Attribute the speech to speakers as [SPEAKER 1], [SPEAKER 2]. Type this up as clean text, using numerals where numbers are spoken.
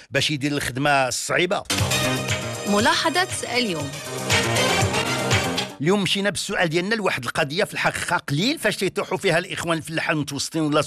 [SPEAKER 1] باش يدير الخدمه الصعيبه.
[SPEAKER 2] ملاحظة اليوم.
[SPEAKER 1] اليوم مشينا بالسؤال ديالنا لواحد القضيه في الحقيقه قليل فاش تيطيحوا فيها الاخوان الفلاحه المتوسطين ولا